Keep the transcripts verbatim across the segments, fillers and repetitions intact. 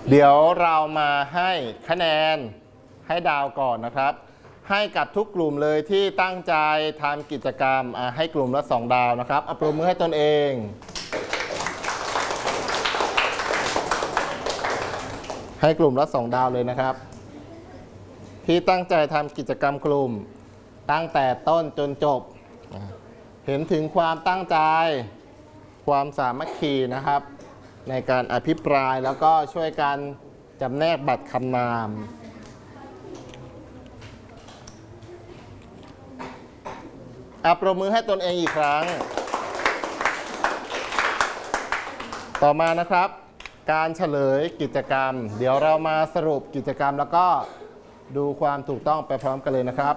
เดี๋ยวเรามาให้คะแนนให้ดาวก่อนนะครับให้กับทุกกลุ่มเลยที่ตั้งใจทำกิจกรรมให้กลุ่มละสองดาวนะครับเอาปรบมือให้ตนเองให้กลุ่มละสองดาวเลยนะครับที่ตั้งใจทำกิจกรรมกลุ่มตั้งแต่ต้นจนจบเห็นถึงความตั้งใจความสามัคคีนะครับในการอภิปรายแล้วก็ช่วยกันจำแนกบัตรคำนามอัปรบมือให้ตนเองอีกครั้งต่อมานะครับการเฉลยกิจกรรมเดี๋ยวเรามาสรุปกิจกรรมแล้วก็ดูความถูกต้องไปพร้อมกันเลยนะครับ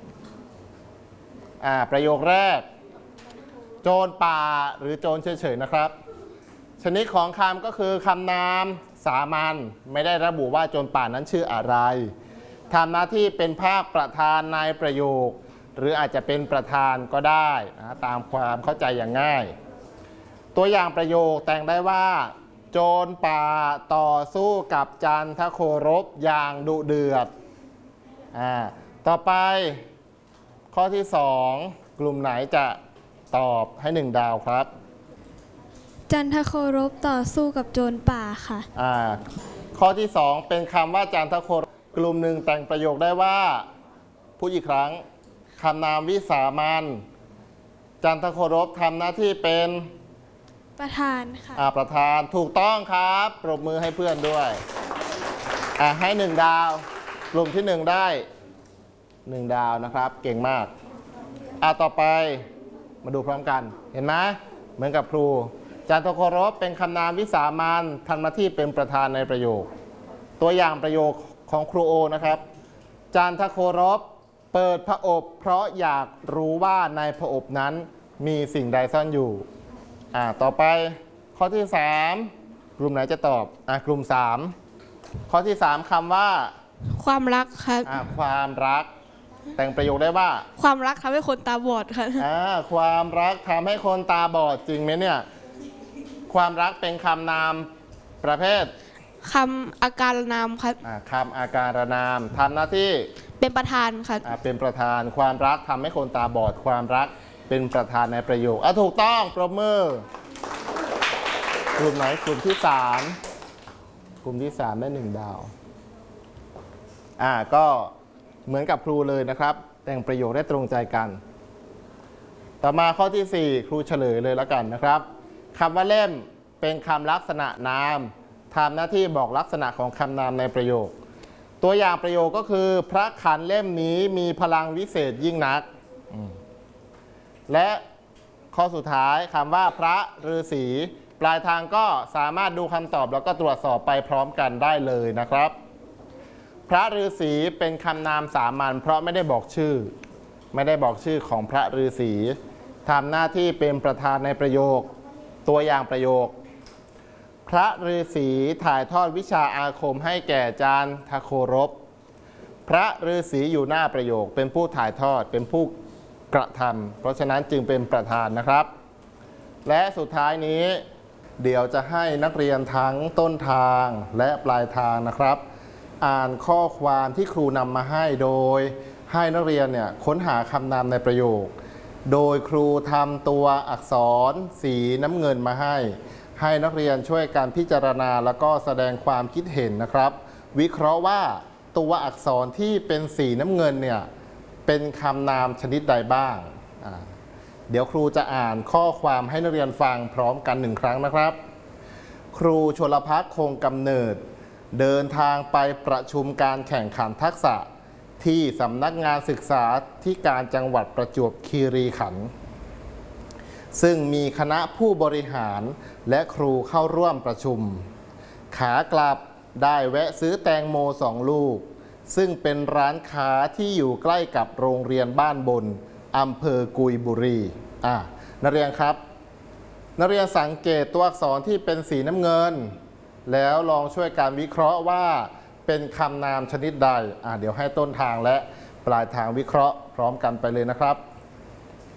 อ่าประโยคแรกโจรป่าหรือโจรเฉยๆนะครับชนิดของคำก็คือคำนามสามัญไม่ได้ระบุว่าโจรป่านั้นชื่ออะไรทำหน้าที่เป็นภาคประธานในประโยคหรืออาจจะเป็นประธานก็ได้นะตามความเข้าใจอย่างง่ายตัวอย่างประโยคแต่งได้ว่าโจรป่าต่อสู้กับจันทโครบอย่างดุเดือดอ่าต่อไปข้อที่สองกลุ่มไหนจะตอบให้หนึ่งดาวครับจันทโครบต่อสู้กับโจรป่าค่ะอ่าข้อที่สองเป็นคำว่าจันทโครบกลุ่มหนึ่งแต่งประโยคได้ว่าพูดอีกครั้งคำนามวิสามัญจันทโครบทำหน้าที่เป็นประธานค่ะอ่าประธานถูกต้องครับปรบมือให้เพื่อนด้วยอ่าให้หนึ่งดาวกลุ่มที่หนึ่งได้หนึ่งดาวนะครับเก่งมากอ่าต่อไปมาดูพร้อมกันเห็นไหมเหมือนกับครูจันทโครบเป็นคำนามวิสามัญทำหน้าที่เป็นประธานในประโยคตัวอย่างประโยคของครูโอนะครับจันทโครบเปิดพระอบเพราะอยากรู้ว่าในพระอบนั้นมีสิ่งใดซ่อนอยู่อ่าต่อไปข้อที่สามกลุ่มไหนจะตอบอ่ากลุ่มสามข้อที่สามคำว่าความรักครับอ่าความรักแต่งประโยคได้ว่าความรักทำให้คนตาบอดครับอ่าความรักทำให้คนตาบอดจริงไหมเนี่ยความรักเป็นคำนามประเภทคำอาการนามครับอ่าคำอาการนามทำหน้าที่เป็นประธานครับอ่าเป็นประธานความรักทำให้คนตาบอดความรักเป็นประธานในประโยคอ่ะถูกต้องปรบมือกลุ่มไหนกลุ่มที่สามกลุ่มที่สามได้หนึ่งดาวอ่าก็เหมือนกับครูเลยนะครับแต่งประโยคได้ตรงใจกันต่อมาข้อที่สี่ครูเฉลยเลยแล้วกันนะครับคำว่าเล่มเป็นคำลักษณะนามทำหน้าที่บอกลักษณะของคำนามในประโยคตัวอย่างประโยคก็คือพระขันเล่มนี้มีพลังวิเศษยิ่งนักและข้อสุดท้ายคำว่าพระฤาษีปลายทางก็สามารถดูคำตอบแล้วก็ตรวจสอบไปพร้อมกันได้เลยนะครับพระฤาษีเป็นคำนามสามัญเพราะไม่ได้บอกชื่อไม่ได้บอกชื่อของพระฤาษีทำหน้าที่เป็นประธานในประโยคตัวอย่างประโยคพระฤาษีถ่ายทอดวิชาอาคมให้แก่จันทโครบพระฤาษีอยู่หน้าประโยคเป็นผู้ถ่ายทอดเป็นผู้กระทำเพราะฉะนั้นจึงเป็นประธานนะครับและสุดท้ายนี้เดี๋ยวจะให้นักเรียนทั้งต้นทางและปลายทางนะครับอ่านข้อความที่ครูนำมาให้โดยให้นักเรียนเนี่ยค้นหาคำนามในประโยคโดยครูทำตัวอักษรสีน้ำเงินมาให้ให้นักเรียนช่วยการพิจารณาแล้วก็แสดงความคิดเห็นนะครับวิเคราะห์ว่าตัวอักษรที่เป็นสีน้ำเงินเนี่ยเป็นคำนามชนิดใดบ้างเดี๋ยวครูจะอ่านข้อความให้นักเรียนฟังพร้อมกันหนึ่งครั้งนะครับครูชลภักดิ์คงกำเนิดเดินทางไปประชุมการแข่งขันทักษะที่สำนักงานศึกษาธิการจังหวัดประจวบคีรีขันธ์ซึ่งมีคณะผู้บริหารและครูเข้าร่วมประชุมขากลับได้แวะซื้อแตงโมสองลูกซึ่งเป็นร้านค้าที่อยู่ใกล้กับโรงเรียนบ้านบนอำเภอกุยบุรีอ่ะนักเรียนครับนักเรียนสังเกตตัวอักษรที่เป็นสีน้ำเงินแล้วลองช่วยการวิเคราะห์ว่าเป็นคำนามชนิดใดอ่ะเดี๋ยวให้ต้นทางและปลายทางวิเคราะห์พร้อมกันไปเลยนะครับ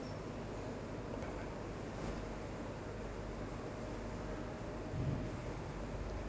ค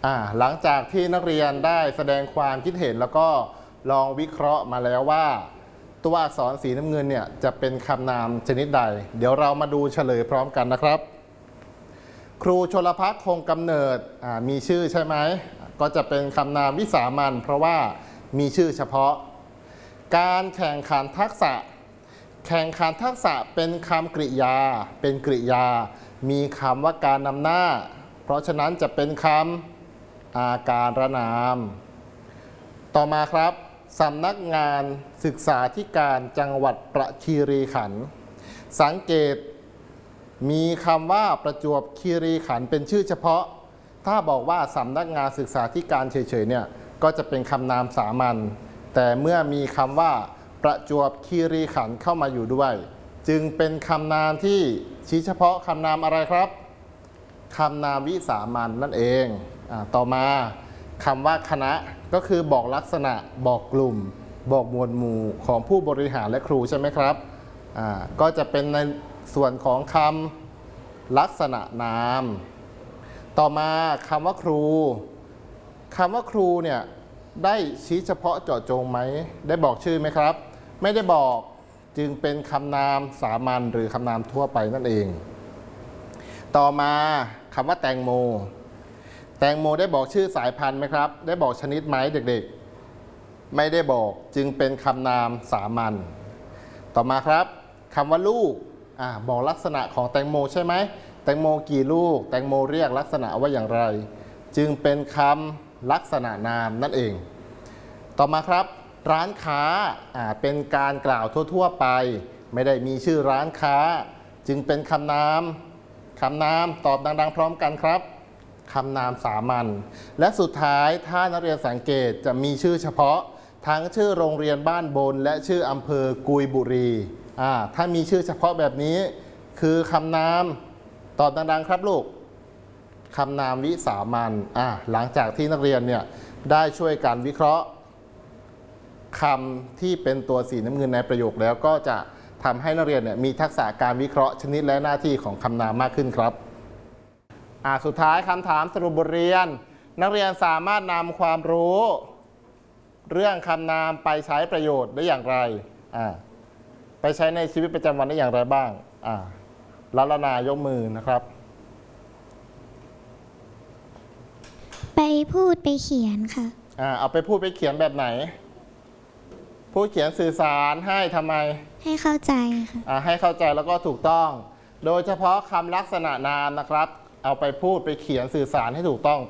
อ่าหลังจากที่นักเรียนได้แสดงความคิดเห็นแล้วก็ลองวิเคราะห์มาแล้วว่า ตัวอักษรสีน้ำเงินเนี่ยจะเป็นคำนามชนิดใด เดี๋ยวเรามาดูเฉลยพร้อมกันนะครับ ครูชลภัทรคงกำเนิดมีชื่อใช่ไหมก็จะเป็นคำนามวิสามัญเพราะว่ามีชื่อเฉพาะ การแข่งขันทักษะ แข่งขันทักษะเป็นคำกริยาเป็นกริยา มีคำว่าการนำหน้า เพราะฉะนั้นจะเป็นคำอาการนาม ต่อมาครับสำนักงานศึกษาธิการจังหวัดประคีรีขันธ์สังเกตมีคำว่าประจวบคีรีขันธ์เป็นชื่อเฉพาะ ถ้าบอกว่าสำนักงานศึกษาธิการเฉยๆเนี่ยก็จะเป็นคำนามสามัญแต่เมื่อมีคำว่าประจวบคีรีขันธ์เข้ามาอยู่ด้วย จึงเป็นคำนามที่ชี้เฉพาะคำนามอะไรครับคำนามวิสามัญ นนั่นเองอ่าต่อมาคำว่าคณะก็คือบอกลักษณะบอกกลุ่ม บอกหมวดหมู่ของผู้บริหารและครูใช่ไหมครับอ่าก็จะเป็นในส่วนของคำลักษณะนามต่อมาคำว่าครูคำว่าครูเนี่ยได้ชี้เฉพาะเจาะจงไหมได้บอกชื่อไหมครับไม่ได้บอกจึงเป็นคำนามสามัญหรือคำนามทั่วไปนั่นเองต่อมาคำว่าแตงโมแตงโมได้บอกชื่อสายพันธุ์ไหมครับได้บอกชนิดไหมเด็กๆไม่ได้บอกจึงเป็นคำนามสามัญต่อมาครับคำว่าลูกอ่าบอกลักษณะของแตงโมใช่ไหมแตงโมกี่ลูกแตงโมเรียกลักษณะว่าอย่างไรจึงเป็นคำลักษณะนามนั่นเองต่อมาครับร้านค้าอ่าเป็นการกล่าวทั่วๆไปไม่ได้มีชื่อร้านค้าจึงเป็นคำนามคำนามตอบดังๆพร้อมกันครับคำนามสามัญและสุดท้ายถ้านักเรียนสังเกตจะมีชื่อเฉพาะทั้งชื่อโรงเรียนบ้านบนและชื่ออำเภอกุยบุรีอ่าถ้ามีชื่อเฉพาะแบบนี้คือคำนามตอบดังๆครับลูกคำนามวิสามัญอ่าหลังจากที่นักเรียนเนี่ยได้ช่วยการวิเคราะห์คำที่เป็นตัวสีน้ำเงินในประโยคแล้วก็จะทำให้นักเรียนเนี่ยมีทักษะการวิเคราะห์ชนิดและหน้าที่ของคำนามมากขึ้นครับอ่าสุดท้ายคำถามสรุปบทเรียนนักเรียนสามารถนำความรู้เรื่องคำนามไปใช้ประโยชน์ได้อย่างไรอ่าไปใช้ในชีวิตประจำวันได้อย่างไรบ้างอ่าลัลนายกมือนะครับไปพูดไปเขียนค่ะอ่าเอาไปพูดไปเขียนแบบไหนพูดเขียนสื่อสารให้ทำไมให้เข้าใจค่ะอ่าให้เข้าใจแล้วก็ถูกต้องโดยเฉพาะคำลักษณะนามนะครับเอาไปพูดไปเขียนสื่อสารให้ถูกต้อง